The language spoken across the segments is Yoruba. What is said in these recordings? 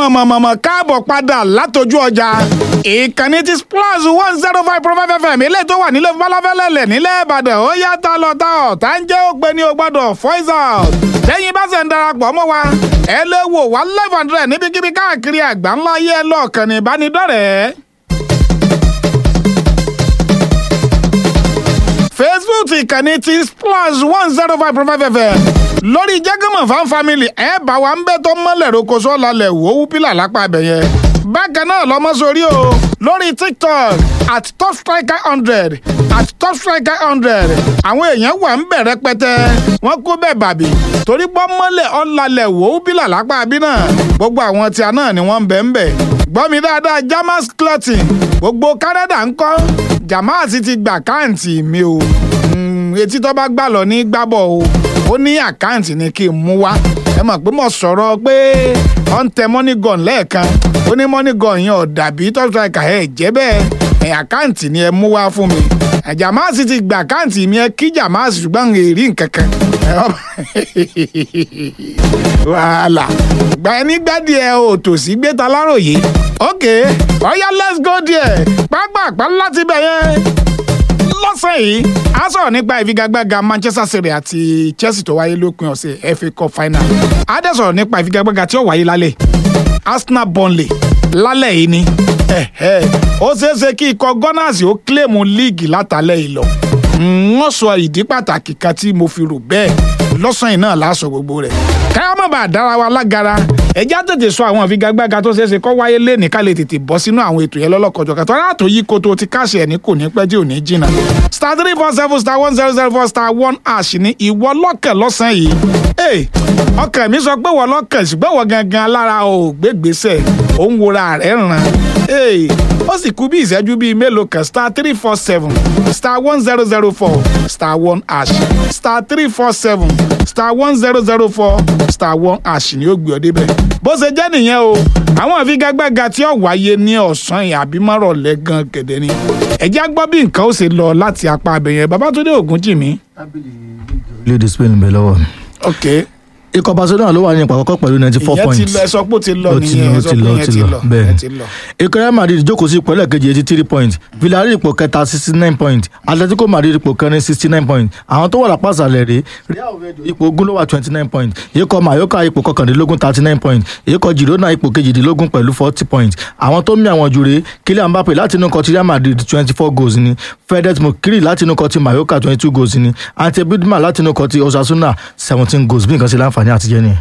mọ̀mọ̀mọ̀mọ̀ káàbọ̀ padà látọjú ọjà ìkànnì ti Splash 105.5 FM ilé tó wà nílé falafẹ́lẹ́lẹ̀ nílẹ̀ Ìbàdàn ó yá ta lọ ta ọ̀ tá ń jẹ́ ògbé ní o gbọ́dọ̀ voice out lẹ́yìn bá ṣe ń darapọ̀ mọ́ wa ẹ lè wò wá live and direct níbikíbi káàkiri àgbáńlá yẹ lọ́ọ̀kan ní ìbánidọ́rẹ̀ẹ́ Facebook ìkànnì ti Splash 105.5 FM lórí jẹ́gẹ́mọ̀ fan family ẹ bá wa ń bẹ́ tó mọ́lẹ̀ rokoṣọ́ lálẹ́ wò ó pílà lápá abẹ yẹn bákan náà lọ́mọ sórí o lórí TikTok at top striker 100 at top striker 100 àwọn èèyàn wà ń bẹ̀ rẹpẹtẹ wọ́n kó bẹ́ẹ̀ bàbí torí pọ́ mọ́lẹ̀ ọ̀làlẹ̀ wò ó pílà lápá abí náà gbogbo àwọn tí a náà ni wọ́n ń bẹ̀ ń bẹ̀ gbọ́ mi dáadáa Jamas Clothing gbogbo Canada ń kọ́ Jamas ti gbà káàntì mi o etí tó bá gbà lọ ní gbábọ̀ o ó ní àkáǹtì ni kí n mú wá ẹ mọ̀ pé mo sọ̀rọ̀ pé ó ń tẹ money gun lẹ́ẹ̀kan ó ní money gun yẹn ò dàbí top striker ẹ̀ jẹ́ bẹ́ẹ̀ àkáǹtì ni ẹ mú wá fún mi Jamas ti gbà àkáǹtì mi ẹ kí Jamas ṣùgbọ́n èrí nkankan wàhálà gba ẹni gbádìí ẹ ò tòsí gbé ta láròyé ok ọ̀yá let's go there pápá láti bẹ̀ yẹn lọ́sẹ̀ yìí a sọ̀rọ̀ nípa ìfigagbága Manchester City àti Chelsea tó wáyé lópin ọ̀sẹ̀ FA Cup final a dẹ̀ sọ̀rọ̀ nípa ìfigagbága tí ó wáyé lálẹ́ Arsenal Burnley lálẹ́ yìí ni ó ṣeéṣe kí ikọ̀ Gunners ó kílèmù líìgì látàlẹ́ yìí lọ wọ́n sọ ìdí pàtàkì kan tí mo fi rò bẹ́ẹ̀ lọ́sàn yìí náà láṣọ gbogbo rẹ̀ káyọ̀ má bàa dára wa lágara ẹjá tètè sọ àwọn ìfigagbága tó ṣeéṣe kó wáyé lẹ́nìí ká lè tètè bọ́ sínú àwọn ètò yẹn lọ́lọ́kọjọ́ kàtọ́ látò yí koto ti káṣẹ̀ ẹ̀ ní kò ní pẹ́ tí ò ní jìnnà star 347 star 1004 star 1# ní ìwọ lọ́kẹ̀ lọ́sàn yìí ọkàn mi sọ pé wọ́n lọ́kẹ̀ ṣùgbọ́n wọ́n gangan lára ò gbégbèsè ò ń wora rẹ̀ ràn ó sì kú bí ìṣẹ́jú bíi mélòó kan star 347 star 1004 star 1# star 347 star 1004 star 1# ni ó gbé ọ débẹ̀. bó ṣe jẹ́ nìyẹn o àwọn ìfigagbága tí ó wáyé ní ọ̀sán yìí àbí márọ̀lẹ́ gan gẹ̀dẹ̀ ni ẹ̀jẹ̀ á gbọ́ bí nǹkan ó ṣe lọ láti apá abẹ̀yẹn Babátúndé Ògúnjìmí. lédi Spain bẹ lọ́wọ́ mi. ok ikọ̀ Barcelona ló wà ní ipò àkọ́kọ́ pẹ̀lú 94 points. ìyẹn ti lọ ẹ sọ pé ó ti lọ nìyẹn ẹ sọ pé ìyẹn ti lọ bẹ́ẹ̀. ikọ̀ Real Madrid jókòó sí ipò ẹlẹ́ẹ̀kejì 83 points Villarreal ipò kẹta 69 points Atletico Madrid ipò kẹrin 69 points àwọn tó wà lápá ìsàlẹ̀ rèé Real Oviedo ipò ogún ló wà 29 points ikọ̀ Mallorca ipò kọkàndínlógún 39 points ikọ̀ Girona ipò kejìdínlógún pẹ̀lú 40 points àwọn tó mì àwọn jù rèé Kylian Mbappe láti inú ikọ̀ ti Real Madrid 24 goals ni Fedez Mokiri láti inú ikọ̀ ti Mallorca 22 goals ni Ante Bidman láti inú ikọ̀ ti Osasuna 17 goals bí nǹkan ṣe láǹfààní àtijẹ́ nìyẹn.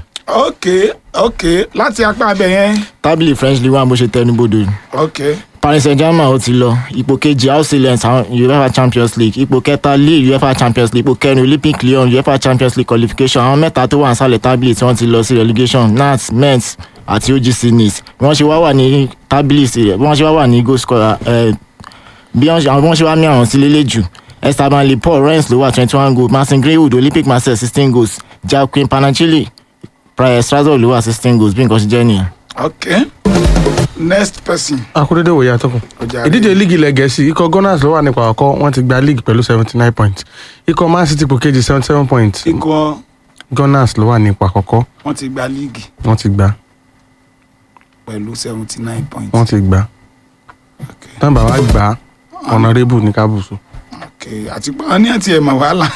ok láti apá abẹ yẹn. tábìlì French Ligue 1 bó ṣe tẹnubodò. ok Paris Saint-Germain ó ti lọ ipò kejì Auxerre UEFA Champions League ipò kẹta Lille UEFA Champions League ipò kẹrin Olympique Lyon UEFA Champions League qualification àwọn mẹ́ta tó wà nísàlẹ̀ tábìlì tí wọ́n ti lọ sí relegation Nantes Metz àti OGC Nice bí wọ́n ṣe wá wà ní tábìlì bí wọ́n ṣe wá wà ní goal scorer bí wọ́n ṣe wá mí àwọn sí lélẹ̀ jù Esteban Le Paul Rennes ló wà 21 goals Martin Greenwood Olympique Marseille 16 goals Joaquin Panachili Strasbourg ló wà 16 goals bí nǹkan ṣe jẹ́ nìyẹn. ok next person. akúrédè wòye àtọkùn ìdíje líìgì ilẹ̀ Gẹ̀ẹ́sì ikọ̀ Gunners ló wà nípa àkọ́kọ́ wọ́n ti gba league pẹ̀lú 79 points ikọ̀ Man City ipò kejì 77 points ikọ̀ Gunners ló wà nípa àkọ́kọ́ wọ́n ti gba líìgì wọ́n ti gba pẹ̀lú 79 points. wọ́n ti gba tán bàbá gbà Honorable ní kábùsù. àti pé ní àti ẹ̀mọ̀ wàhálà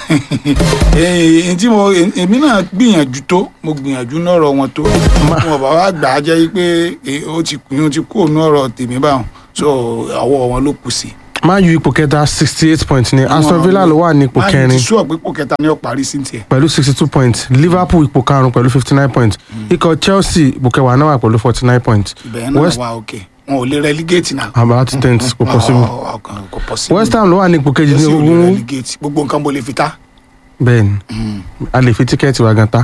èmi náà gbìyànjú tó mo gbìyànjú nọ́rọ̀ wọn tó wọn bá wá gbà á jẹ́ pé ó ti kú òun ọ̀rọ̀ tèmi báwọn so ọwọ́ wọn ló kù sí. Man U ipò kẹta 68 points ni Aston Villa ló wà ní ipò kẹrin. Man U ti sọ pé ipò kẹta ni ó parí sí tiẹ̀. pẹ̀lú 62 points Liverpool ipò karùn-ún pẹ̀lú 59 points ikọ̀ Chelsea ipò kẹwàá náà wà pẹ̀lú 49 points. ibẹ̀ náà wà òkè wọn ò lè relegate náà. about 10 kò possible. West Ham ló wà ní ipò kejì ní ogún. gbogbo nǹkan mo lè fi ta. bẹ́ẹ̀ni a lè fi tíkẹ́ẹ̀tì wa gan ta.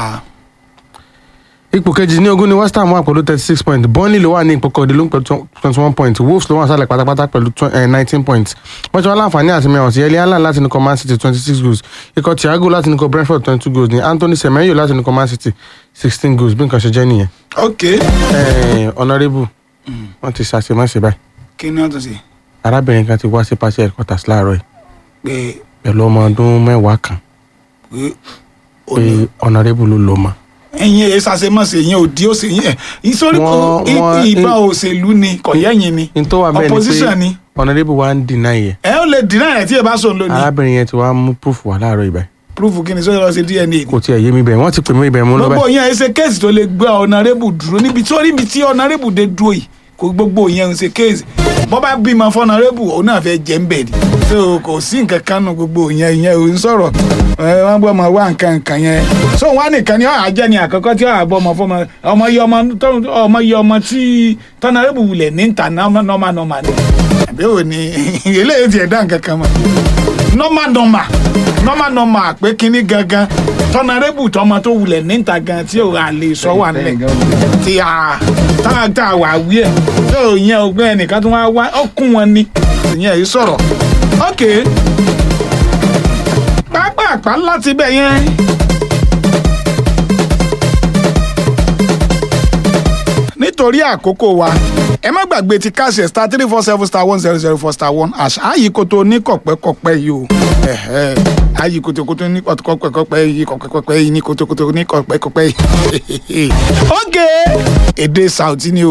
ipò kejì ní ogún ni West Ham wà pẹ̀lú 36 points Burnley ló wà ní ipò kọ̀ọ̀dínlógún pẹ̀lú 21 points Wolves ló wà sálẹ̀ pátápátá pẹ̀lú 19 points wọ́n ti wá láǹfààní àti mẹ́wọ̀n sí Erling Haaland láti nìkan Man City 26 goals ikọ̀ Thiago láti nìkan Brentford 22 goals ní Anthony Semenyo láti nìkan Man City 16 goals bí nǹkan ṣe jẹ́ nìyẹn. ok Honorable wọ́n ti ṣàṣemáṣe báyìí. kí ni wọ́n tún ṣe. arábìnrin kan ti wá sí pàṣẹ headquarters láàárọ̀ yìí pé pẹ̀lú ọmọ ọdún 10 kan pé Honorable ló lò mọ́. ẹ̀yin ìsàsẹ́mọ̀sẹ̀ yẹn ò di òsè yẹn ìsórí ìbá òṣèlú ni kọ̀yẹ́yìn ni opposition ni. Honorable wa ń deny yẹ. ẹ ó lè deny ẹ tí ẹ bá sọ lónìí. arábìnrin yẹn ti wá mú proof wá láàárọ̀ ibà. proof kí ni sọ lọ sí DNA ni. kò tiẹ̀ yé mi bẹ́ẹ̀ wọ́n ti pè mí ibẹ̀ mú lọ́bẹ̀. gbogbo yẹn ṣe kéèsì tó lè gbé Honorable dúró níbi tí Honorable dé dúró yìí kò gbogbo yẹn ṣe kéèsì bọ́ bá bímọ fún Honorable òun náà fẹ́ jẹ́ ń bẹ̀ ni so kò sí nǹkan kan nù gbogbo yẹn ò ń sọ̀rọ̀ wọ́n gbọ́ ọmọ wá nǹkan yẹn so wọ́n nìkan ni ọ̀hà jẹ́ ni àkọ́kọ́ tí ọ̀hà bọ́ ọmọ fún ọmọ yẹ ọmọ tí Honorable wulẹ̀ ní ìta normal ni àbí ò ní eléyìí ti ẹ̀dá nǹkan kan mọ́ normal pé kínní gangan Honorable tọmọ tó wulẹ̀ ní ìta gan tí ò lè sọ wà nílẹ̀ tí tá a wà wí ẹ̀ tó yẹn ọgbẹ́ ẹnìkan tó wá ọkùn wọn ni ìyẹn yìí sọ̀rọ̀ ok pápá láti bẹ̀ yẹn. nítorí àkókò wa ẹ má gbàgbé ti káṣẹ *347*100*4*1 àyí koto ní kọ̀pẹ́kọ̀pẹ́ yìí o àyí koto ní kọ̀pẹ́kọ̀pẹ́ yìí ní koto ní kọ̀pẹ́kọ̀pẹ́ yìí. ok èdè Saudi ni o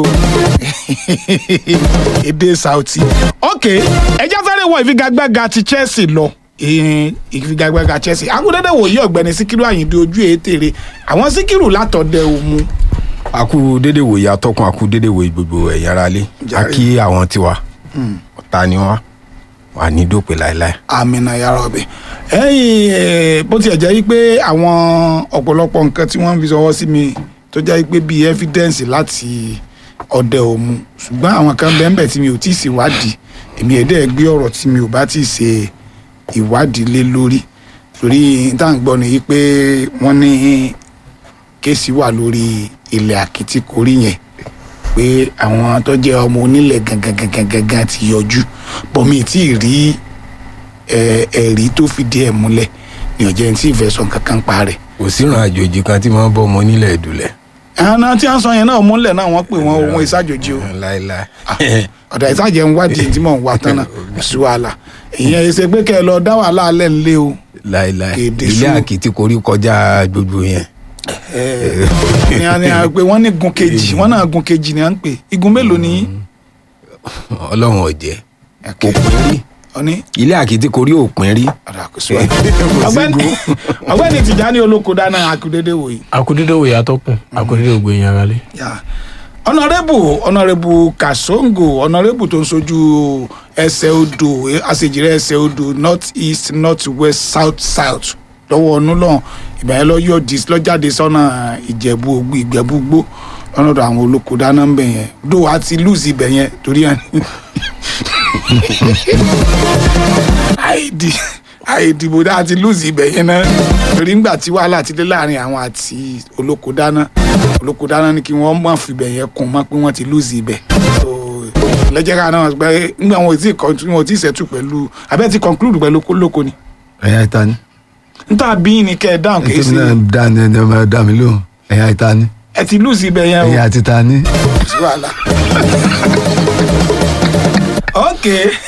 èdè Saudi. ok ẹjá sáré wọ ìfigagbága ti Chelsea lọ ìfigagbága Chelsea akúndéédé wòye ọ̀gbẹ́ni Síkírù Àyìndé ojú ètèrè àwọn Síkírù látọ̀dẹ̀ òmu. Akú dédé wòye atọ́kùn akú dédé wòye gbogbo ẹ̀yà ara lé akí àwọn tiwa ọ̀tá ni wọ́n wà ní dópin láéláé. àmìnà yàrá ọbẹ̀ ẹ̀yìn bó tiẹ̀ jẹ́ pé àwọn ọ̀pọ̀lọpọ̀ nǹkan tí wọ́n fi sọwọ́ sí mi tó jẹ́ pé bíi evidence láti ọ̀dẹ̀ òmu ṣùgbọ́n àwọn kan bẹ́ẹ̀ tí mi ò tí ì ṣèwádìí èmi ẹ̀dẹ́ gbé ọ̀rọ̀ tí mi ò bá tí ì ṣe ìwádìí lé lórí táǹgbọ́n ni pé wọ́n ní kéèsì wà lórí ilẹ̀ Àkìtìkórí yẹn pé àwọn tó jẹ́ ọmọ onílẹ̀ gangan ti yọjú bọ́mí tí ì rí ẹ̀rí tó fìdí ẹ̀ múlẹ̀ ní ọ̀jẹ̀ tí ìfẹ́ sọ kankan pa rẹ̀. kò sí ìrìn àjòjì kan tí wọ́n bọ́ ọmọ onílẹ̀ ìdúlẹ̀. àwọn tí wọ́n sọ yẹn náà múlẹ̀ náà wọ́n pè wọ́n ohun ìsàjòjì o. láéláé. ọ̀dà ìsàjẹ̀ ń wádìí tí mò ń wá tán náà sí wàhálà ìyẹn ṣe pé kẹ́ ẹ lọ dá wàhálà alẹ́ ńlẹ́ o. láéláé ilé Àkìtìkórí kọjá gbogbo yẹn. ni a pé wọ́n ní gun kejì wọ́n náà gun kejì ni à ń pè igun mélòó ni. Ọlọ́run ọ̀jẹ̀ òpin rí ilé Àkìtìkórí òpin rí. ọ̀gbẹ́ni Tìjání Olókòdáná akudede wòye. akudede wòye atọ́kùn akudede ògbé yẹn ara lé. Honorable Kasongo Honorable tó ń sojú ẹsẹ̀ odò àṣejìrẹ́ ẹsẹ̀ odò north east north west south south lọ́wọ́ ọ̀nù lọ́hùn ìgbà yẹn lọ́jáde sọ́nà Ìjẹ̀bú-Igbó lọ́nà ọ̀dọ̀ àwọn Olókòdáná ń bẹ̀ yẹn dó wa ti lùsì ibẹ̀ yẹn torí àìdìbò dáa ti lùsì ibẹ̀ yẹn náà torí ńgbà tí wàhálà ti dé láàrin àwọn àti Olókòdáná ní kí wọ́n má fi ibẹ̀ yẹn kún mọ́ pé wọ́n ti lùsì ibẹ̀ lẹ́jẹ̀ ká náà gbẹ́ ńgbà wọn ò tí ì sẹ́tù pẹ̀lú abẹ́ ti conclude pẹ̀lú Olóko ni. ẹ̀yà ìta ni. nta bí ni kẹ́ ẹ dáhùn kì í ṣe. ètò náà dá ni ẹni ọmọ dá mi lóhùn ẹ̀yà ìta ni. ẹ ti lùsì ibẹ̀ yẹn o. ẹ̀yà àti ta ni. sí wàhálà. ok.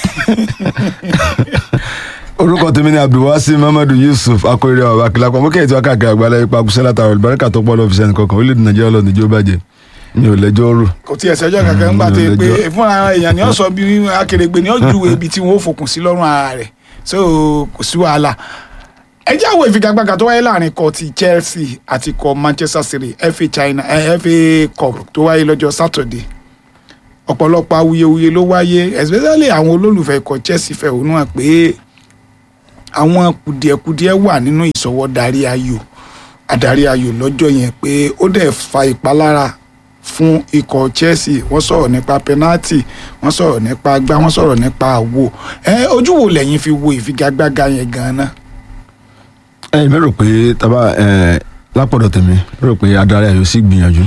orúkọ tèmi ni Abdulwasi Muhammadu Yusuf akóyèrè àwọn akílápọ̀ mọ́kẹ́ ètò akáàkiri àgbàlá ipa kùsẹ́lá tàwọn olùbáríkà tó pọ̀ lọ́fíìsì ẹnì kọ̀ọ̀kan orílẹ̀-èdè Nàìjíríà lọ́nà ìjọ bàjẹ́ mi ò lẹ́jọ́ rò. kò tí ẹ ṣẹjọ́ kankan ńgbà tó yẹ pé fún ara èèyàn ni ó sọ bí Akèrègbè ni ó ju ibi tí wọ́n ó fòkùn sí lọ́rùn ara rẹ̀ so kò sí wàhálà. ẹ jẹ́ àwọn ìfigagbága tó wáyé láàrin ikọ̀ ti Chelsea àti ikọ̀ Manchester City FA Cup tó wáyé lọ́jọ́ Saturday ọ̀pọ̀lọpọ̀ awuyewuye ló wáyé especially àwọn olólùfẹ́ ikọ̀ Chelsea fẹ̀hónú hàn pé àwọn kùdìẹ̀kudiẹ wà nínú ìṣọwọ́ adarí ayò lọ́jọ́ yẹn pé ó dẹ̀ fa ìpalára fún ikọ̀ Chelsea wọ́n sọ̀rọ̀ nípa penalty wọ́n sọ̀rọ̀ nípa agbá wọ́n sọ̀rọ̀ nípa àwo ojú wo lẹ́yìn fi wo ìfigagbága yẹn gan-an. mi rò pé tábà lápọ̀dọ̀ tèmi mi rò pé adarí ayò sì gbìyànjú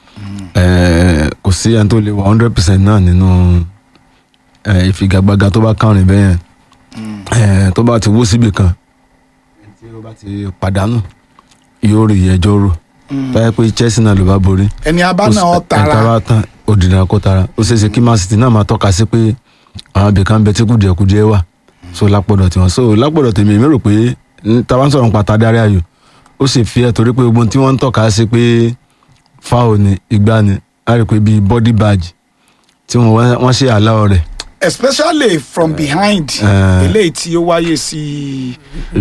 kò sí ẹni tó lè wà 100% náà nínú ìfigagbága tó bá kàrin bẹ́yẹn tó bá ti wó síbì kan tí ó bá ti pàdánù yóò rí ẹjọ́ rò báyẹ̀ pé Chelsea náà ló bá borí ẹni abá náà tara ẹ̀ka bá tán òdìdàn kó tara ó ṣeéṣe kí Man City náà máa tọ́ka sí pé àwọn ibìkan bẹ tí kùdìẹ̀kudiẹ wà so lápọ̀dọ̀ tiwọn so lápọ̀dọ̀ tèmi mi rò pé táwa ń sọ̀rọ̀ nípa tadarí ayò ó sì fi ẹ̀ torí pé gbogbo tí wọ́n ń tọ́ka sí pé foul ni igba ni a rí pé bíi body badge tí wọ́n ṣe àláwọ̀ rẹ̀. especially from behind eléyìí tí ó wáyé sí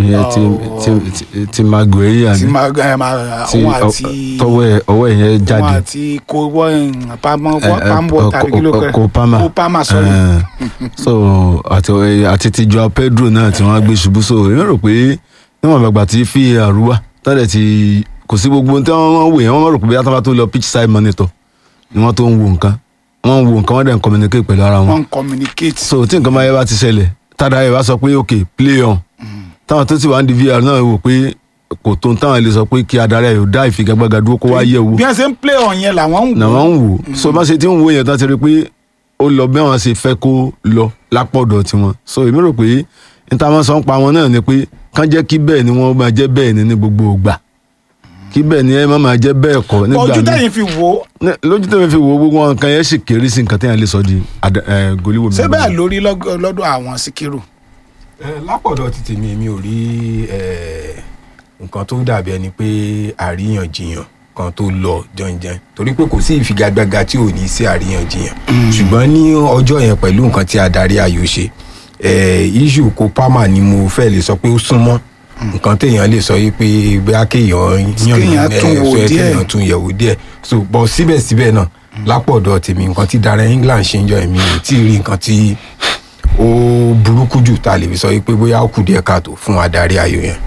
ti Maguire tí ni àwọn àti ọwọ́ yẹn jáde àwọn àti pambo tàbí kí ló kẹ́ Kopama sorry. So àti ti Joao Pedro náà tí wọ́n gbé ṣubú so èmi rò pé níwọ̀n bàgbà tí VAR wà tọ́lẹ̀ tí kò sí gbogbo tí wọ́n wò yẹn wọ́n rò pé bí wọ́n bá tó lọ pitch side monitor ni wọ́n tó ń wo nǹkan wọ́n dẹ̀ ń communicate pẹ̀lú ara wọn. wọ́n communicate. So tí nǹkan bá ti ṣẹlẹ̀ tádà yẹn bá sọ pé ok play on táwọn tó sì wá ń di VAR náà wò pé kò tó táwọn lè sọ pé kí adarí ayò dá ìfigagbága dúró kó wá yẹ̀ wò. bí wọ́n ṣe ń play on yẹn làwọn ń wò. So bá ṣe tí ń wo yẹn tán ti rí pé ó lọ bí wọ́n ṣe fẹ́ kó lọ lápọ̀dọ̀ tiwọn. So èmi rò pé níta wọn sọ ń pa wọn náà ni pé kán jẹ́ kí bẹ́ẹ̀ ni wọ́n máa jẹ́ bẹ́ẹ̀ ni ní gbogbo ìgbà kí bẹ́ẹ̀ ni ẹ má máa jẹ́ bẹ́ẹ̀ kọ́ nígbà ojú tẹ̀yìn fi wò ó. lójú tẹ̀yìn fi wò ó gbogbo nǹkan yẹn sì kéré sí nǹkan tẹ̀yìn lè sọ di gòlíwò mi. ṣé bẹ́ẹ̀ lórí lọ́dọ̀ àwọn Síkírù. lápọ̀dọ̀ ti tèmi mi ò rí nǹkan tó dàbí ẹni pé àríyànjiyàn kan tó lọ jọnjọn torí pé kò sí ìfigagbága tí ò ní sí àríyànjiyàn ṣùgbọ́n ní ọjọ́ yẹn pẹ̀lú nǹkan tí adarí ayò ṣe issue Kopama ni mo fẹ́ lè sọ pé ó súnmọ́ nǹkan téèyàn lè sọ yìí pé bóyá kéèyàn kéèyàn tún yẹ̀wò díẹ̀ so bọ́ síbẹ̀síbẹ̀ náà lápọ̀dọ̀ tèmi nǹkan tí Darren England ṣe ń jọ èmi ò tí ì rí nǹkan tí ó burúkú jù tá a lè fi sọ yìí pé bóyá ó kù díẹ̀ káàtó fún adarí ayò yẹn.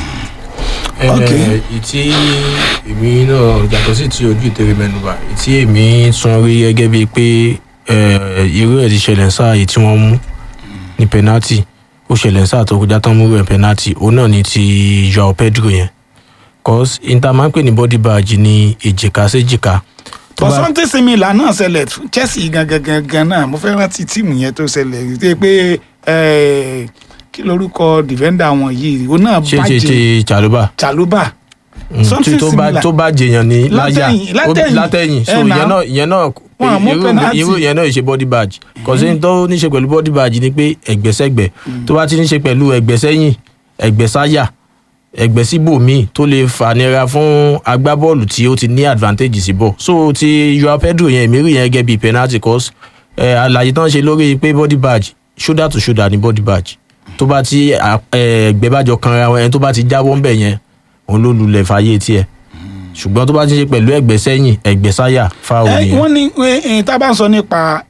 ìtí èmi náà yàtọ̀ sí ti ojú ìtẹ̀rẹ̀ mẹ́nuba ìtí èmi tún rí gẹ́gẹ́ bíi pé irú ẹ̀ ti ṣẹlẹ̀ sáà yìí tí wọ́n mú ní penalty ó ṣẹlẹ̀ sáà tó kọjá tán múrò ẹ̀ penalty òun náà ni ti Joao Pedro yẹn cause inter máa ń pè ní body badge ní èjìká sí èjìká. but something similar náà ṣẹlẹ̀ Chelsea gangan náà mo fẹ́ rántí tíìmù yẹn tó ṣẹlẹ̀ ṣe pé kí lorúkọ defender wọn yìí òun náà bàjẹ́ ṣe Chalobah something similar tó bá jẹyàn ní láyà látẹ̀yìn so ìyẹn náà irú yẹn náà ṣe body badge cause tó ní ṣe pẹ̀lú body badge ni pé ẹ̀gbẹ́sẹ̀gbẹ́ tó bá ti ní ṣe pẹ̀lú ẹ̀gbẹ́sẹ̀yìn ẹ̀gbẹ́sáyà ẹ̀gbẹ́síbòmíì tó lè fanira fún agbábọ́ọ̀lù tí ó ti ní advantage sí bọ̀ so ti Joao Pedro yẹn èmi rí yẹn gẹ́gẹ́ bíi penalty cause àlàyé tán ṣe lórí pé body badge shoulder to shoulder ni body badge tó bá ti ẹ̀gbẹ́ bá jọ kanra wọn ẹni tó bá ti jábọ́ ńbẹ̀ yẹn òun ló lulẹ̀ fàyè tiẹ̀ ṣùgbọ́n tó bá ti ṣe pẹ̀lú ẹ̀gbẹ́ sẹ́yìn ẹ̀gbẹ́ sáyà fáwọn nìyẹn. wọ́n ní tá a bá ń sọ nípa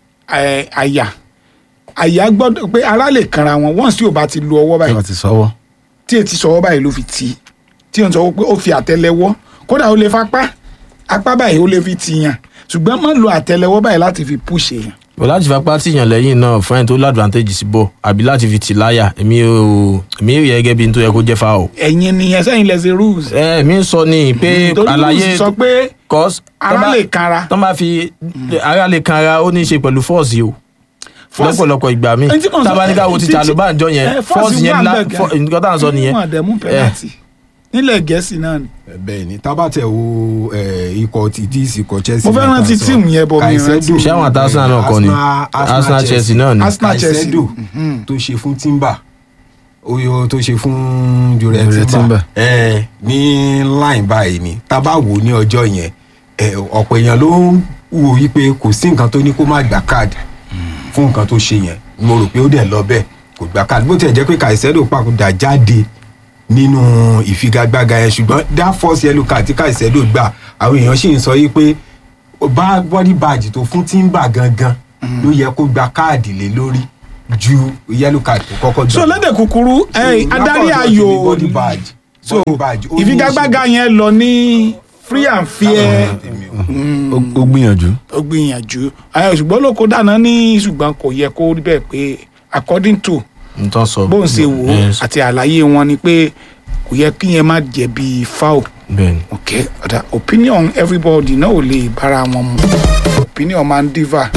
àyà gbọ́dọ̀ pé ara lè kanra wọn wọ́n sì ò bá ti lu ọwọ́ báyìí tí èyí ti sọwọ́ báyìí ló fi tì í tí òun sọ pé ó fi àtẹ́lẹwọ́ kódà ó lè fapá apá báyìí ó lè fi tìyàn ṣùgbọ́n má lo àtẹ́lẹwọ́ báyìí láti fi push èèyàn. láti fapá tìyàn lẹ́yìn náà fún ẹni tó ládvantage sí bọ̀ àbí láti fi tì láyà èmi rí gẹ́gẹ́ bí n tó yẹ kó jẹ́ foul. ẹ̀yin ni ẹsẹ̀ yín lẹ́sẹ̀ rules. mi ń sọ ni pé àlàyé sọ pé ara lè kanra. tó bá fi ara lè kanra ó ní í ṣe pẹ̀lú force yìí o lọ́pọ̀lọpọ̀ ìgbà mi tábánikà wo ti Chalobah jọ yẹn force yẹn nǹkan tá à ń sọ nìyẹn. nílẹ̀ Gẹ̀ẹ́sì náà ni. bẹ́ẹ̀ ni tábàtẹ̀ wo ikọ̀ ti díìsì ikọ̀ Chelsea. mo fẹ́ rántí tíìmù yẹn bọ̀ mi rántí. ṣé àwọn àti Arsenal náà kọ́ ni Arsenal Chelsea náà ni. Caicedo tó ṣe fún Timber oyo tó ṣe fún Jurriel Timber ní line báyìí ni tábà wò ní ọjọ́ yẹn ọ̀pọ̀ èèyàn ló ń wò wípé kò sí nǹkan tó ní kó má gbà káàdì fún nǹkan tó ṣe yẹn mo rò pé ó dẹ̀ lọ bẹ́ẹ̀ kò gbà káàdì bó tiẹ̀ jẹ́ pé Caicedo papòdà jáde nínú ìfigagbága yẹn ṣùgbọ́n that first yellow card tí Caicedo gbà àwọn èèyàn sì ń sọ yìí pé body badge tó fún Timber gangan ló yẹ kó gba káàdì lé lórí ju yellow card tó kọ́kọ́ gbà. so lédè kúkúrú adarí ayò so ìfigagbága yẹn lọ ní free and fair. ó gbìyànjú. ṣùgbọ́n lóko dáná ní ṣùgbọ́n kò yẹ kó rí bẹ́ẹ̀ pé according to bóun ṣe wò ó àti àlàyé wọn ni pé kò yẹ kí yẹn má jẹ̀bi foul. ok opinion everybody náà ò lè bára wọn mu opinion máa ń differ.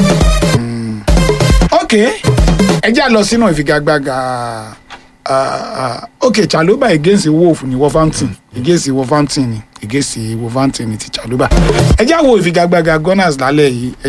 ok ẹ já lọ sínú ìfigagbága ok Chalobah against Wolf ní Wolverhampton against Wolverhampton ní ti Chalobah ẹ já wo ìfigagbága Gunners lálẹ́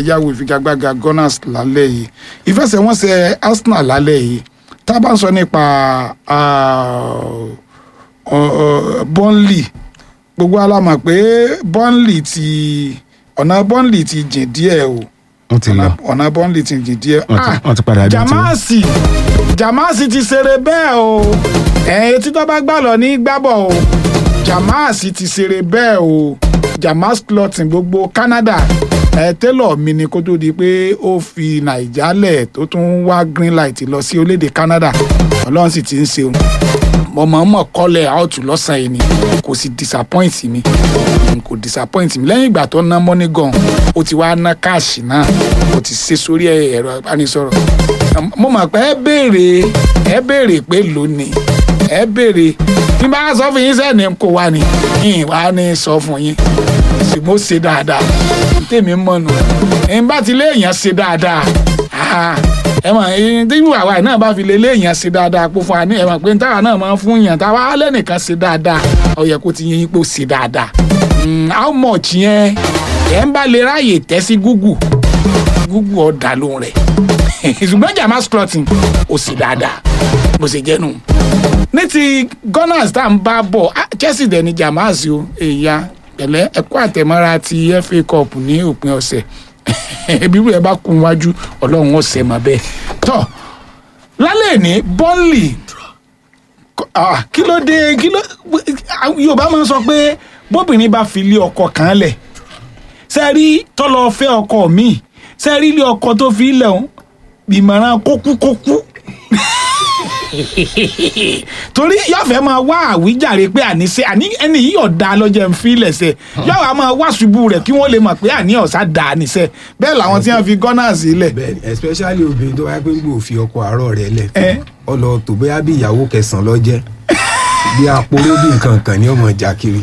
yìí ìfẹsẹ̀wọnsẹ̀ Arsenal lálẹ́ yìí tá a bá ń sọ nípa Burnley gbogbo alamọ̀ pé Burnley ti ọ̀nà Burnley ti jìn díẹ̀ o wọ́n ti lọ ọ̀nà Burnley ti jìn díẹ̀. wọ́n ti padà bí Jamasi ti ṣeré bẹ́ẹ̀ o etí tó bá gbà lọ ní gbábọ̀ o Jamasi ti ṣeré bẹ́ẹ̀ o Jamas Clothing gbogbo Canada tẹ́lọ̀ mi ni kó tó di pé ó fi Naija lẹ̀ tó tún wá green light lọ sí orílẹ̀-èdè Canada Ọlọ́run sì ti ń ṣe o mo mọ̀ kọ́lẹ̀ out lọ́sàn-án yìí ni kò sì disappoint mi lẹ́yìn ìgbà tó ná money gan ó ti wá ná cash náà ó ti ṣe sórí ẹ̀rọ ìbánisọ̀rọ̀ mo mọ̀ pé ẹ béèrè pé lónìí ẹ béèrè bí bá sọ fún yín sẹ́ni kò wá ní wá ní sọ fún yín ṣùgbọ́n ó ṣe dáadáa tèmi mọ̀nù ẹ̀yin bá ti léèyàn ṣe dáadáa ẹ mọ̀ ẹ̀yin tí àwa náà bá fi lè léèyàn ṣe dáadáa pé fún wa ní ẹ mọ̀ pé táwa náà máa ń fún yàn táwa lẹ́nìkan ṣe dáadáa ó yẹ kó ti yẹ yín pé ó ṣe dáadáa how much yẹn ẹ̀ ń bá lè ráàyè tẹ́ sí Google ọ̀dà lóhùn rẹ̀ ṣùgbọ́n Jamas Clothing ó ṣe dáadáa bó ṣe jẹ́ nù. ní ti Gunners tá à ń bá bọ̀ Chelsea dẹ̀ ni Jamas o èèyàn pẹ̀lẹ́ ẹ̀kọ́ àtẹ̀mọ́ra ti FA Cup ní òpin ọ̀sẹ̀ ebi rẹ̀ bá kún wájú Ọlọ́run ọ̀sẹ̀ mọ̀ bẹ́ẹ̀ tọ́ lálẹ́ ní Burnley kí ló dé Yorùbá máa ń sọ pé bóbìnrin bá fi lé ọkọ kan lẹ̀ sẹ́rí tọ́lọ fẹ́ ọkọ mi sẹ́rí ilé ọkọ tó fi lẹ̀ ọ́n ìmọ̀ràn kókúkókú torí yọ̀fẹ́ máa wá àwíjàre pé àníṣe ẹni yìí ọ̀dà lọ́jọ́ ń fi lẹ̀sẹ̀ yọ̀wá máa wá ṣubú rẹ̀ kí wọ́n lè mọ̀ pé àní ọ̀sá dà níṣẹ́ bẹ́ẹ̀ làwọn tí wọ́n fi Gunners sílẹ̀. bẹ́ẹ̀ni especially obìnrin tó wáyé pé gbòò fi ọkọ àárọ̀ rẹ̀ lẹ̀ ọlọ tó bóyá bí ìyàwó kẹsàn-án lọ́jẹ́ bí aporó bí nǹkan kan ní ọmọ ìjà kiri.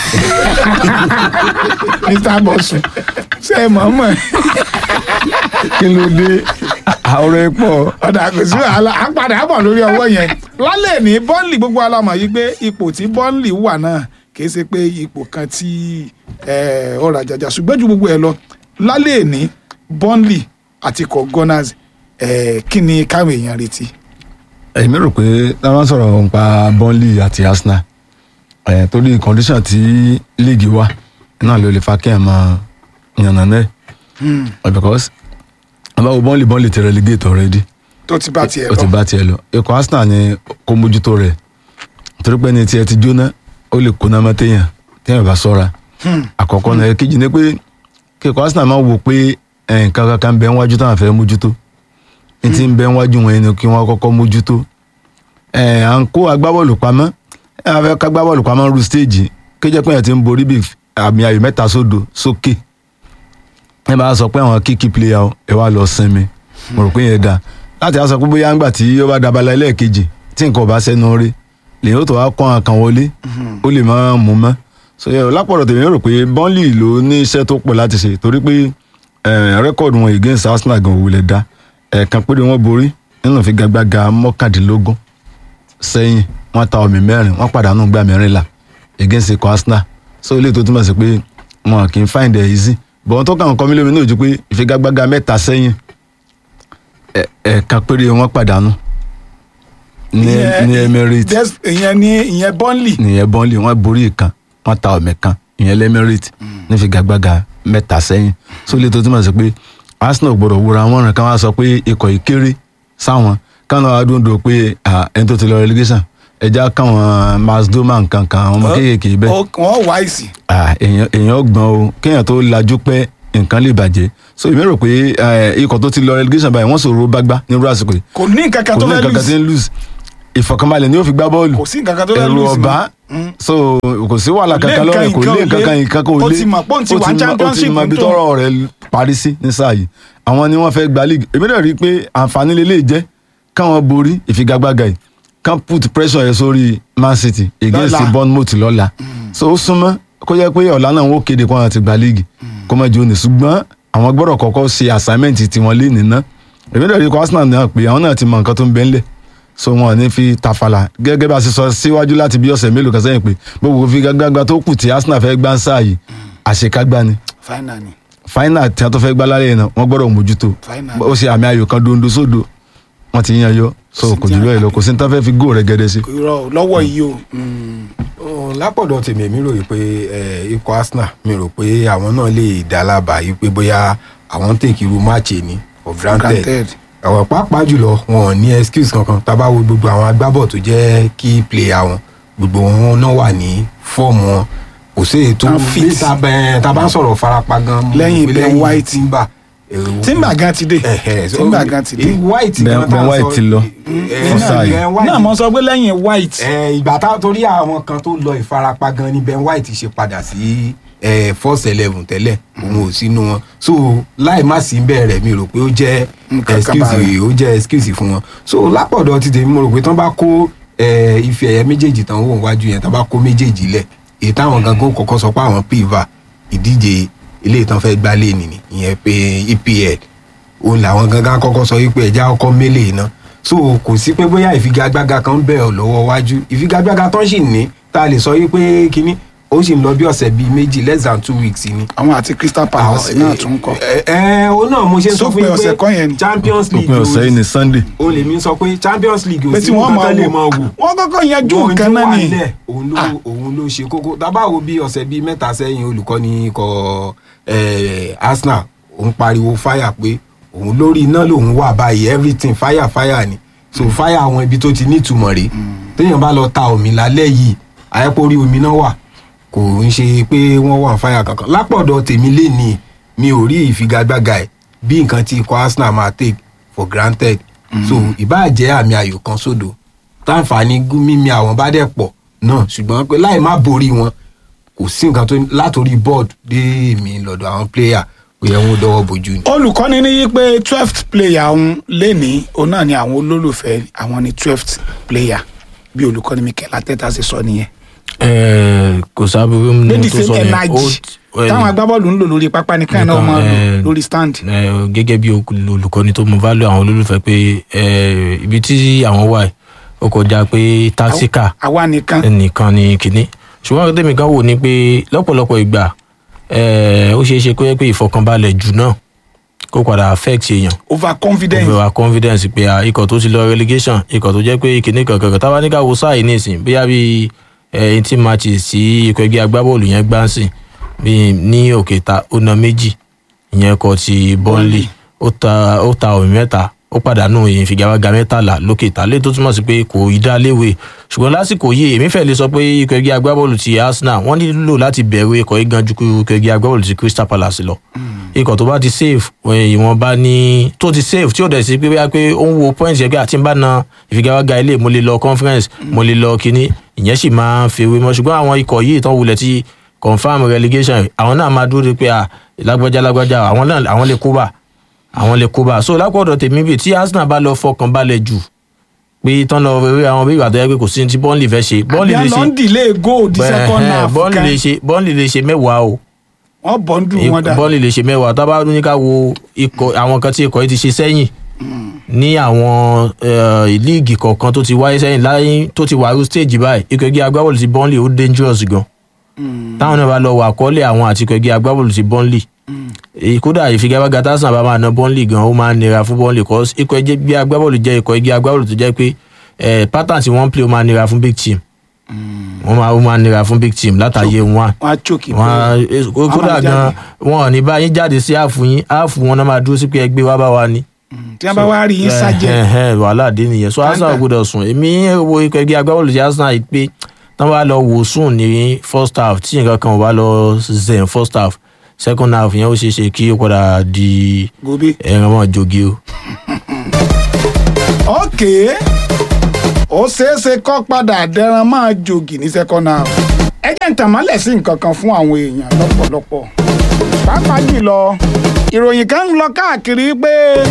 Mr. Bosun ṣe é mọ̀ọ́mọ̀ kí ló dé àwòrán pọ̀. ọ̀dà kò sí wàhálà à ń padà bọ̀ lórí ọwọ́ yẹn lálẹ́ ní Burnley gbogbo alamọ̀ yìí pé ipò tí Burnley wà náà kìí ṣe pé ipò kan tí ọ̀rọ̀ àjàjà ṣùgbọ́n ju gbogbo ẹ̀ lọ lálẹ́ ní Burnley àti ikọ̀ Gunners kí ni káwọn èèyàn retí. èmi rò pé táwọn sọ̀rọ̀ nípa Burnley àti Arsenal torí condition tí league wà náà ló lè fa kí ẹ̀ máa yànnà náà because àbáwo Burnley ti relegate already tó ti bá tiẹ̀ lọ ó ti bá tiẹ̀ lọ ikọ̀ Arsenal ni kó mójútó rẹ̀ torí pé ní tiẹ̀ ti jóná ó lè kóná mọ́ téèyàn bá sọ́ra àkọ́kọ́ náà kejì ni pé kí ikọ̀ Arsenal máa wò pé nǹkan kankan bẹ́ẹ̀ wájú táwọn fẹ́ mójútó ní ti ń bẹ́ẹ̀ wájú wọn ni kí wọ́n kọ́kọ́ mójútó à ń kó agbábọ́ọ̀lù pamọ́ a fẹ́ ká agbábọ́ọ̀lù pamọ́ ru stage kéjẹ́ pé ẹ̀ ti ń borí bí àmì ayò 3 sókè ẹ bá sọ pé àwọn kíkí player ẹ wá lọ sinmi mo rò pé yẹn dáa láti á sọ pé bóyá ńgbà tí ó bá dabala ẹlẹ́ẹ̀kejì tí nǹkan ò bá sẹ́nu rí lèyìn ó tó wá kọ́ àkàn wọlé ó lè máa mú mọ́ so lápọ̀rọ̀ tèmi rò pé Burnley ló ní iṣẹ́ tó pọ̀ láti ṣe torí pé rẹ́kọ̀dù wọn against Arsenal gan òwúlẹ̀ dá ẹ̀ẹ̀kan péré wọ́n borí nínú ìfigagbága 19 sẹ́yìn wọ́n ta ọ̀mì 4 wọ́n pàdánù gbà 14 against ikọ̀ Arsenal so ilé tó túmọ̀ sí pé wọn kì í find it easy bọ́n tó kàn kọ́ mílíọ̀nù náà ju pé ìfigagbága 3 sẹ́yìn ẹ̀ẹ̀kan péré wọ́n pàdánù ní Emirates ìyẹn Burnley wọ́n borí ìkan wọ́n ta ọ̀mì kan ìyẹn Emirates ní ìfigagbága 3 sẹ́yìn so ilé tó túmọ̀ sí pé Arsenal gbọ́dọ̀ wúra wọn rìn káwọn sọ pé ikọ̀ ìkéré sáwọn káwọn adúndò pé ẹni tó ti lọ relegation ẹja káwọn Masdoma nkankan àwọn ọmọ kéékèèké bẹ́ẹ̀. wọ́n wá ìsì. èèyàn gbọ́n o kéèyàn tó lajú pé nǹkan lè bàjẹ́ so èmi rò pé ikọ̀ tó ti lọ relegation báyìí wọ́n sọ̀rọ̀ bá gbá ní rúra àsìkò yìí. kò ní nǹkan kan tó fẹ́ lose ìfọ̀kànbalẹ̀ ni yóò fi gbá bọ́ọ̀lù. kò sí nǹkan kan tó fẹ́ lose ẹ̀rù ọ̀bá so kò sí wàhálà kankan lọ́rẹ̀ kò lé nǹkan kò lé ó ti mọ̀ championship ó ti mọ̀ ibi tọ́rọ̀ rẹ̀ parí sí ní sáà yìí àwọn ni wọ́n fẹ́ gba league èmi náà rí i pé àǹfààní lélẹ̀ jẹ́ káwọn borí ìfigagbága yìí kan put pressure yẹn sórí Man City against Bournemouth lọ́la so ó súnmọ́ kó jẹ́ pé ọ̀la náà wọ́n kéde kó wọn ti gba league kó má jẹ́ òní ṣùgbọ́n àwọn gbọ́dọ̀ kọ́kọ́ ṣe assignment tiwọn lé nìna èmi náà rí i pé Arsenal náà pé àwọn náà ti mọ nǹkan tó ń bẹ ńlẹ̀ so wọn ní fi tafàlà gẹ́gẹ́ bá a ṣe sọ síwájú láti bí ọ̀sẹ̀ mélòó kan sẹ́yìn pé gbogbo ìfigagbága tó kù tí Arsenal fẹ́ gbá ń sáà yìí àṣekágbá ni final tí a tó fẹ́ gbá lálẹ́ yìí náà wọ́n gbọ́dọ̀ mójútó ó ṣe àmì ayò kan dondo sódò wọ́n ti yan yọ so kò jù bẹ́ẹ̀ lọ kò sí ní tá fẹ́ fi góò rẹ̀ gẹ́dẹ́ sí. lọ́wọ́ yìí o lápọ̀dọ̀ tèmi èmi rò pé ikọ̀ Arsenal mi rò pé àwọn náà lè dá lábàá yìí pé bóyá àwọn take irú match ni for granted àwọn pàápàá jùlọ wọn ò ní excuse kankan tá bá wo gbogbo àwọn agbábọ̀ tó jẹ́ key player wọn gbogbo wọn náà wà ní fọ́ọ̀mù wọn kò sí ètò fit tá bá ń sọ̀rọ̀ farapa gan lẹ́yìn Ben White Timber gan ti dé Timber gan ti dé Ben White ti lọ náà mo sọ pé lẹ́yìn White. ìgbà tá torí àwọn kan tó lọ ìfarapa gan ni Ben White ṣe padà sí first 11 tẹ́lẹ̀ òun ò sínú wọn so láì má sí bẹ̀rẹ̀ mi rò pé ó jẹ́ excuse fún wọn so lápọ̀dọ̀ ti tèmi mo rò pé tán bá kó ife ẹ̀yẹ méjèèjì tán wò wájú yẹn tán bá kó méjèèjì lẹ̀ èyí táwọn gangan kọ́kọ́ sọ pé àwọn piva ìdíje ilé ìtàn fẹ́ gbá lé nìyí ìyẹn pé EPL òun làwọn gangan kọ́kọ́ sọ wípé ẹja ọkọ mélèé náà so kò sí pé bóyá ìfigagbága kan bẹ̀ ọ́ lọ́wọ́ wájú ìfigagbága tán sì ní tá a lè sọ wípé kínní ó sì ń lọ bí ọ̀sẹ̀ bíi méjì less than 2 weeks ni. àwọn àti Crystal Palace náà tún kọ. ó náà mo ṣe sọ fún yín pé Champions League òpin ọ̀sẹ̀ yìí ni Sunday. o lè mi sọ pé Champions League ò sí nǹkan tó lè máa wò. wọ́n kọ́kọ́ yanjú nǹkan náà ni. òun ló ṣe kókó dábàá bí ọ̀sẹ̀ bíi mẹ́ta sẹ́yìn olùkọ́ni ikọ̀ Arsenal òun pariwo fire pé òun lórí iná lòun wà báyìí everything fire ni so fire àwọn ibi tó ti nítumọ̀ rèé téèyàn bá lọ ta omi lálẹ́ yìí àyẹ́pọ̀ omi náà wà kò ń ṣe pé wọ́n wà fáyà kankan lápọ̀dọ̀ tèmi lè ní mi ò rí ìfigagbága ẹ̀ bí nǹkan tí ikọ̀ Arsenal máa take for granted so ìbáàjẹ́ àmì ayò kan sódò táǹfààní mímí àwọn bá dẹ̀ pọ̀ náà ṣùgbọ́n pé láì má borí wọn kò sí nǹkan tó látòrí board dé mi lọ́dọ̀ àwọn player ó yẹ wọn dọwọ́ bojú ni. olùkọ́ni ní pé 12th player òun lè ní òun náà ni àwọn olólùfẹ́ àwọn ni 12th player bí olùkọ́ni Mikel Arteta ṣe sọ nìyẹn. Kò sábúrú nínú tó sọ yẹn táwọn agbábọ́ọ̀lù ń lò lórí pápá nìkan náà máa lò lórí stand. gẹ́gẹ́ bí olùkọ́ni tó mọ value àwọn olólùfẹ́ pé ibi tí àwọn wà ó kọjá pé tactical àwa nìkan ni kìíní ṣùgbọ́n tèmi kan wò ni pé lọ́pọ̀lọpọ̀ ìgbà ó ṣeé ṣe kó yẹ pé ìfọkànbalẹ̀ jù náà kó padà affect èèyàn. Overconfidence pé ikọ̀ tó ti lọ relegation ikọ̀ tó jẹ́ pé kìíní kankan táwa ní ká wo sáà yìí nísìn bóyá bíi tí matches sí ikọ̀ ẹgbẹ́ agbábọ́ọ̀lù yẹn gbá ń sìn bíi ní òkèta ó na méjì ìyẹn kọ ti Burnley ó ta òmì mẹ́ta ó pàdánù ìfigagbága 13 lókè ta lè tó túmọ̀ sí pé kò í dá léwe ṣùgbọ́n lásìkò yìí èmi fẹ́ lè sọ pé ikọ̀ ẹgbẹ́ agbábọ́ọ̀lù ti Arsenal wọ́n nílò láti bẹ̀rù ikọ̀ igan ju ikọ̀ ẹgbẹ́ agbábọ́ọ̀lù ti Crystal Palace lọ ikọ̀ tó bá ti save ìwọ̀nba ní tó ti save tí ó dẹ̀ sí pé bóyá pé ó ń wo points yẹn pé àti ń bá na ìfigagbága ilé mo lè lọ conference mo lè lọ kíní ìyẹn sì máa ń fèrè mọ́ ṣùgbọ́n àwọn ikọ̀ yìí tán wulẹ̀ ti confirm relegation àwọn náà máa dúró de pé lágbájá àwọn lè kó bá so lápọ̀dọ̀ tèmi bíi tí Arsenal bá lọ fọkàn balẹ̀ jù pé tán lọ rí àwọn bí ìgbà tó yẹ pé kò sí ti Burnley fẹ́ ṣe Burnley lè ṣe àbí delay goal di second half Burnley lè ṣe 10 o wọ́n bọ́ndù wọn dà Burnley lè ṣe 10 tá bá ní ká wo àwọn kan tí ikọ̀ yìí ti ṣe sẹ́yìn ní àwọn líìgì kọ̀ọ̀kan tó ti wáyé sẹ́yìn láyé tó ti wà rú stage báyìí ikọ̀ ẹgbẹ́ agbábọ́ọ̀lù ti Burnley ó dangerous gan táwọn náà bá lọ wà kọ́lé àwọn àti ikọ̀ ẹgbẹ́ agbábọ́ọ̀lù ti Burnley kódà ìfigagbága tásán bá máa na Burnley gan ó máa nira fún Burnley cause ikọ̀ ẹgbẹ́ agbábọ́ọ̀lù jẹ́ ikọ̀ ẹgbẹ́ agbábọ́ọ̀lù tó jẹ́ pé pattern tí wọ́n play ó máa nira fún big team wọ́n máa nira fún big team látàyè wọn kódà gan wọn ò ní bá yín jáde sí ààfù yín ààfù wọn náà máa dúró sí pé ẹgbẹ́ wa bá wa ni. tí wọ́n bá wá rí yín sájẹ́ wàhálà dé nìyẹn so Arsenal gbọ́dọ̀ sùn èmi wo ikọ̀ ẹgbẹ́ agbábọ́ọ̀lù ti Arsenal yìí pé tán bá lọ wò sùn ní first half tí nǹkan kan ò bá lọ zen first half second half yẹn ó ṣeé ṣe kí ó padà di ẹran mọ́ jogi o. ok ó ṣeéṣe kó padà dẹran máa jogi ní second half ẹ jẹ́ ń tàmálẹ̀ sí nǹkan kan fún àwọn èèyàn lọ́pọ̀lọpọ̀ pàápàá jùlọ ìròyìn kan ń lọ káàkiri pé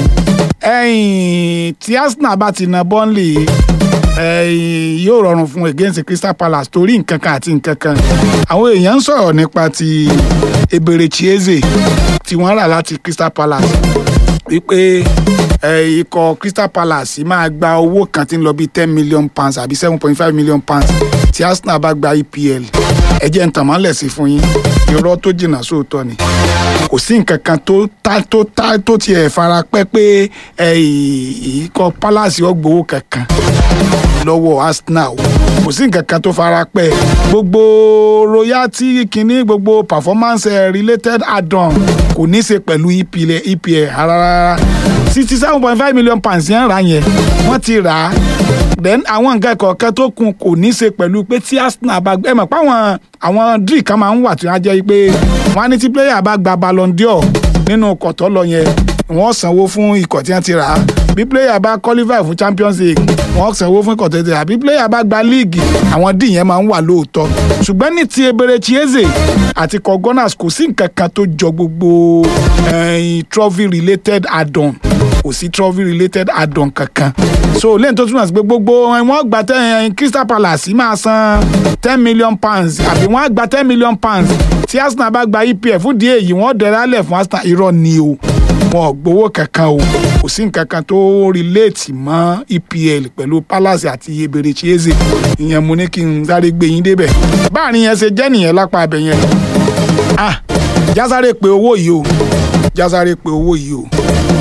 tí Arsenal bá ti na Burnley yóò rọrùn fún against Crystal Palace torí nǹkan kan àti nǹkan kan àwọn èèyàn ń sọ̀rọ̀ nípa ti Eberechi Eze tí wọ́n rà láti Crystal Palace wípé ikọ̀ Crystal Palace máa gba owó kan tí ń lọ bí £10 million àbí £7.5 million tí Arsenal bá gba EPL ẹ jẹ́ ń tàn mọ́lẹ̀ sí fún yín irọ́ tó jìnnà sóòótọ́ ni kò sí nǹkan kan tó tiẹ̀ fara pẹ́ pé ikọ̀ Palace ó gbowó kankan lọ́wọ́ Arsenal kò sí nǹkan kan tó fara pẹ́ gbogbo royalty kínní gbogbo performance related add-on kò ní í ṣe pẹ̀lú EPL rárá £67.5 million yẹn rà yẹn wọ́n ti rà á then àwọn nǹkan kọ̀ọ̀kan tó kù kò ní í ṣe pẹ̀lú pé tí Arsenal bá ẹ mọ̀ pé àwọn drill kan máa ń wà tí wọ́n á jẹ́ pé wọ́n á ní tí player bá gba Ballon d'Or nínú kọ̀tọ́ lọ yẹn wọ́n sanwó fún ikọ̀ tí wọ́n ti rà á bí player bá qualify fún Champions League wọ́n sanwó fún ikọ̀ tí wọ́n ti rà á bí player bá gba league àwọn díì yẹn máa ń wà lóòótọ́ ṣùgbọ́n ní ti Eberechi Eze àti ikọ̀ Gunners kò sí nǹkan kan tó jọ gbogbo trophy related add-on kò sí trophy related add-on kankan so lẹ́yìn tó túmọ̀ sí pé gbogbo wọ́n gba Crystal Palace máa san £10 million àbí wọ́n á gba £10 million tí Arsenal bá gba EPL fún díẹ̀ yìí wọ́n dẹ̀rẹ́ alẹ̀ fún Arsenal irọ́ ni o wọn ò gbowó kankan o kò sí nǹkan kan tó relate mọ́ EPL pẹ̀lú Palace àti Eberechi Eze ìyẹn mo ní kí n sáré gbé yín débẹ̀ báàrin yẹn ṣe jẹ́ nìyẹn lápá abẹ yẹn jásáré pé owó yìí o jásáré pé owó yìí o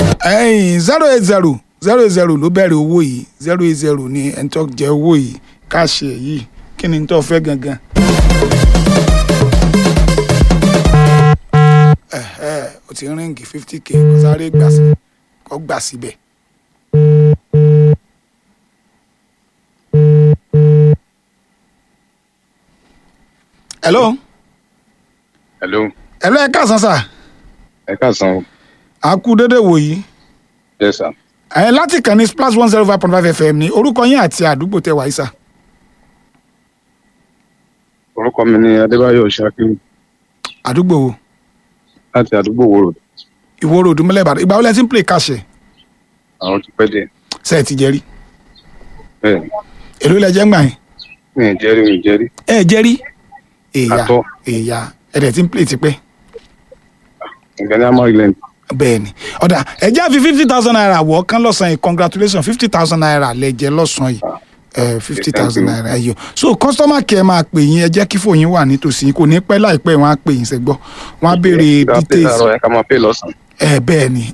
080 ló bẹ̀rẹ̀ owó yìí 080 ni ẹni tó jẹ owó yìí káàṣì ẹ̀ yìí kí ni tó fẹ́ gangan. O ti ríǹgì 50k kó sáré gbà síbẹ̀. hello. ẹ káàsán sà. ẹ káàsán o. a kú dédé wò yìí. yes sir. láti kàn ní Splash 105.5 FM ní orúkọ yín àti àdúgbò tẹ wàyí sà. orúkọ mi ni Adébáyọ̀ Ṣakiru. àdúgbò wo. láti àdúgbò Ìwó Road. Ìwó Road mẹ́lẹ̀ Ìbàdàn ìgbà wo lẹ ti ń play káṣẹ̀. àwọn ti pẹ́ díẹ̀. ṣé ẹ ti jẹ́rí. bẹ́ẹ̀ni. èló lẹ jẹ́ ń gbà yín. mi ì jẹ́rí. ẹ jẹ́rí. àtọ́. èèyà ẹ̀dẹ̀ tí ń play ti pẹ́. ìgbẹ́ni Maryland. bẹ́ẹ̀ni ọ̀dà ẹ̀jẹ̀ fi 50,000 naira wọ̀ kán lọ́sàn-án yìí congratulations 50,000 naira lẹ́jẹ̀ lọ́sàn-án yìí 50,000 naira ẹ̀yọ so customer care máa pè yín ẹ jẹ́ kí fòyín wà nítòsí kò ní pẹ́ láìpẹ́ wọ́n á pè yín ṣẹ́gbọ́ wọ́n á béèrè details. bẹ́ẹ̀ ni.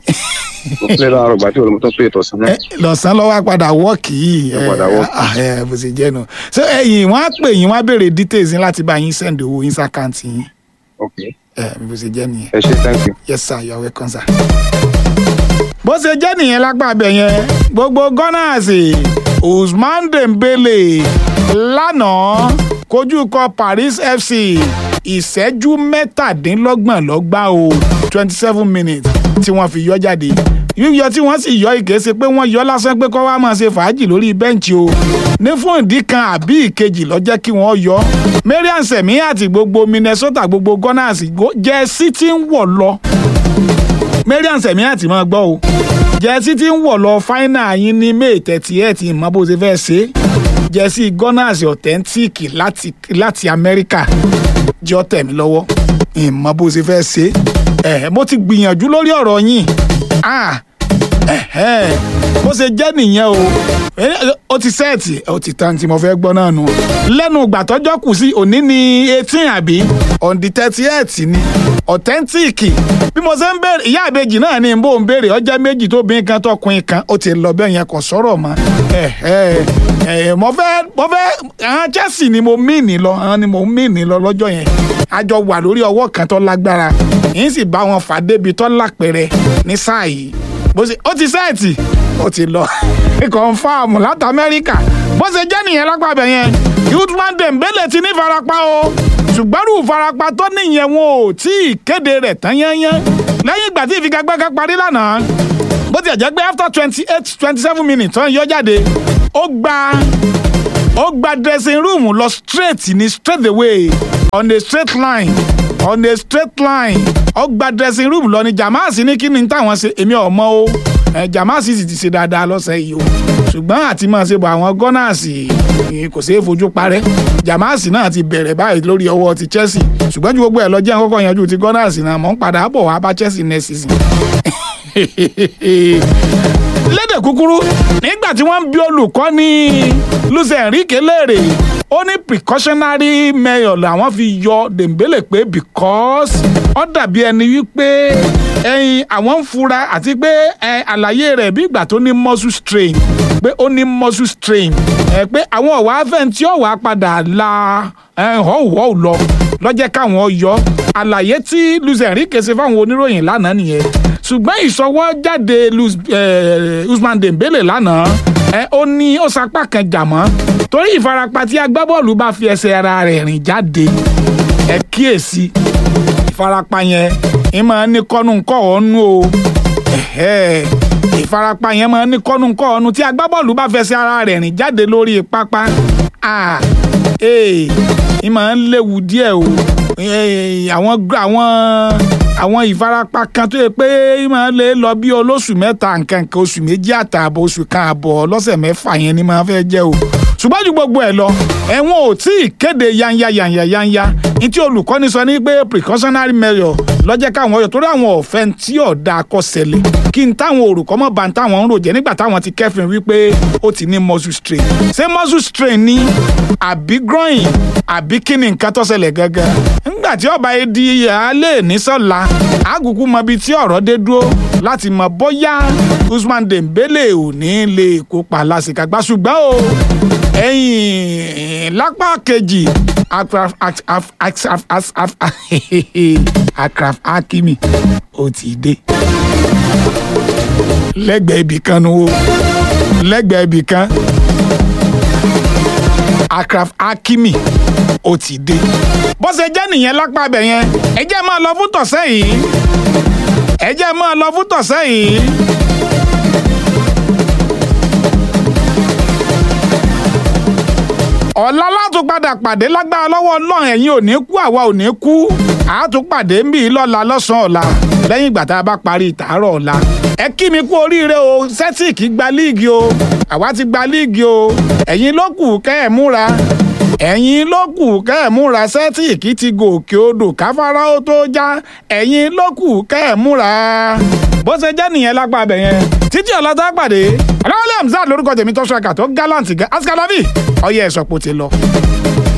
lọ́sàn-án lọ́wọ́ padà wọ́ọ̀kì yìí bó ṣe jẹ́ nu so ẹ̀yìn wọ́n á pè yín wọ́n á béèrè details yín láti bá yín send owó yín sákàǹtì yín. bó ṣe jẹ́ nìyẹn. ẹ ṣé thank you. yes sir you are welcome sir. bó ṣe jẹ́ nìyẹn lápá abẹ yẹn gbogbo Gunners Ousmane Dembele lánàá kojú kọ Paris FC ìṣẹ́jú mẹ́tàdínlọ́gbọ̀n lọ́gbà o 27 minutes tí wọ́n fi yọ jáde yíyọ tí wọ́n sì yọ ìkéṣe pé wọ́n yọ lásán pé kọ́ wá máa ṣe fàájì lórí bẹ́ǹchì o ní fún ìdí kan àbí ìkejì ló jẹ́ kí wọ́n yọ Marian Semi àti gbogbo Minnesota gbogbo Gunners jẹ́ sí tí ń wọ̀ lọ Marian Semi àti máa gbọ́ o jẹ́sí tí ń wọ̀ lọ fáínà yín ní May 38 ìmọ̀ bó ṣe fẹ́ ṣe jẹ́sí Gunners authentic láti Amẹ́ríkà jọ tẹ̀mí lọ́wọ́ ìmọ̀ bó ṣe fẹ́ ṣe mo ti gbìyànjú lórí ọ̀rọ̀ yín bó ṣe jẹ́ nìyẹn o ó ti sẹ́ẹ̀tì ó ti tán tí mo fẹ́ gbọ́ náà nù lẹ́nu ìgbà tọ́jọ́ kù sí òní ní 18 àbí on the 38 ni authentic bí mo ṣe ń béèrè ìyá àbejì náà ni bó ń béèrè ọjà méjì tó bí nǹkan tọkùnrin kan ó ti lọ bẹ́ẹ̀ yẹn kò sọ̀rọ̀ mọ́ mo fẹ́ àwọn Chelsea ni mo mìíní lọ àwọn ni mo mìíní lọ lọ́jọ́ yẹn a jọ wà lórí ọwọ́ kan tó lágbára yìí sì bá wọn fà débi tó lápẹ̀rẹ̀ ní sáà yìí bó ṣe ó ti sẹ́ẹ̀tì ó ti lọ confam láti Amẹ́ríkà bó ṣe jẹ́ nìyẹn lápapẹ̀ yẹn Ousmane Dembele ti ní farapa o ṣùgbọ́n rú farapa tó níyẹn wọn ò tí ì kéde rẹ̀ tán yányán lẹ́yìn ìgbà tí ìfigagbága parí lánàá bó ti jẹ́ pé after 27 minutes tán yọ jáde ó gba dressing room lọ straight away on a straight line ó gba dressing room lọ ní Jamas ní kí ni táwọn ṣe èmi ò mọ̀ o Jamas sì ti ṣe dáadáa lọ́sẹ̀ yìí o ṣùgbọ́n àti máa ṣe bọ̀ àwọn Gunners kò ṣeé fojú parẹ́ Jamas náà ti bẹ̀rẹ̀ báyìí lórí ọwọ́ ti Chelsea ṣùgbọ́n ju gbogbo ẹ̀ lọ jẹ́ àkọ́kọ́ yanjú ti Gunners náà mọ̀ ń padà bọ̀ wá bá Chelsea next season. lédè kúkúrú nígbà tí wọ́n ń bí olùkọ́ ní Luis Enrique léèrè ó ní precautionary measure làwọn fi yọ Dembele pé because ó dàbí ẹni wípé àwọn ń fura àti pé àlàyé rẹ̀ bí ìgbà tó ní muscle strain pé ó ní muscle strain pé àwọn ọ̀wá fẹ́ǹ tí ọ̀wá padà la họ́wọ́ lọ lọ́jẹ́ káwọn yọ àlàyé tí Luis Enrique ṣe fáwọn oníròyìn lánàá nìyẹn ṣùgbọ́n ìṣọwọ́ jáde Ousmane Dembele lánàá ó ní ó sapá kan jà mọ́ torí ìfarapa tí agbábọ́ọ̀lù bá fi ẹsẹ̀ ara rẹ̀ rìn jáde ẹ kíyèsí ìfarapa yẹn ń máa ní kọ́nù ńkọ́ ọ̀nù o ìfarapa yẹn máa ní kọ́nù ńkọ́ ọ̀nù tí agbábọ́ọ̀lù bá fẹsẹ̀ ara rẹ̀ rìn jáde lórí pápá ń máa ń léwu díẹ̀ o àwọn ìfarapa kan tó yẹ pé máa lè lọ bí olóṣù mẹ́ta nǹkan oṣù méjì àtààbọ̀ oṣù kan àbọ̀ lọ́sẹ̀ mẹ́fà yẹn ni máa fẹ́ jẹ́ o ṣùgbọ́n ju gbogbo ẹ̀ lọ ẹ̀wọ̀n ò tí ì kéde yanya ní tí olùkọ́ni sọ ní pé precautionary measure lọ́jẹ́ káwọn ọyọ̀ torí àwọn ọ̀fẹ́ tí ọ̀dà akọ́sẹ̀lẹ̀ kí n táwọn olùkọ́ mọ̀ bá ń táwọn ń rò jẹ́ nígbà táwọn ti kẹ́fìn wípé ó ti ní muscle strain ṣé muscle strain ni àbí groin àbí kí ni nǹkan tó ṣẹlẹ̀ gangan nígbà tí ọba yìí di alẹ́ nísọ̀la àgùkù mọ ibi tí ọ̀rọ̀ dé dúró láti mọ bóyá Ousmane Dembele ò ní lè kópa lásìkàgbà ṣùgbọ́n o ẹ̀yìn lápá kejì Achraf Hakimi ó ti dé lẹ́gbẹ̀ẹ́ ibì kan nu o lẹ́gbẹ̀ẹ́ ibì kan Achraf Hakimi ó ti dé bó ṣe jẹ́ nìyẹn lápá abẹ yẹn ẹ jẹ́ máa lọ fún tọ̀sẹ̀ yìí ẹ jẹ́ máa lọ fún tọ̀sẹ̀ yìí. ọ̀la látún padà pàdé lágbára lọ́wọ́ Ọlọ́run ẹ̀yin ò ní kú àwa ò ní kú àátún pàdé ń bì í lọ́la lọ́sàn-án ọ̀la lẹ́yìn ìgbà tá a bá parí ìtàárọ̀ ọ̀la ẹ kí mi kú oríire o Celtic gba líìgì o àwa ti gba líìgì o ẹ̀yin ló kù kẹ́ ẹ̀ múra ẹ̀yin ló kù kẹ́ ẹ̀ múra Celtic ti gòkè odò káfárá ó tó já ẹ̀yin ló kù kẹ́ ẹ̀ múra bó ṣe jẹ́ nìyẹn lápá abẹ yẹn títí ọ̀la tá a pàdé aláwọ̀lẹ̀ Hamzat lórúkọ tèmi tó ṣàkà tó gallant gan askalavi ọyẹ ẹ̀sọ̀pọ̀ ti lọ.